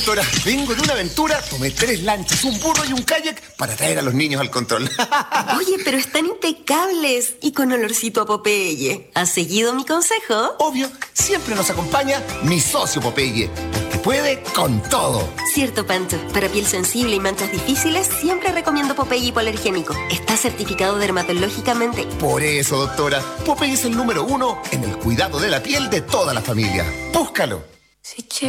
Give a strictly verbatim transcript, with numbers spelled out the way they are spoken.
doctora. Vengo de una aventura, tomé tres lanchas, un burro y un kayak para traer a los niños al control. Oye, pero están impecables y con olorcito a Popeye. ¿Has seguido mi consejo? Obvio, siempre nos acompaña mi socio Popeye, porque puede con todo. Cierto, Pancho. Para piel sensible y manchas difíciles, siempre recomiendo Popeye hipoalergénico. Está certificado dermatológicamente. Por eso, doctora, Popeye es el número uno en el cuidado de la piel de toda la familia. Búscalo.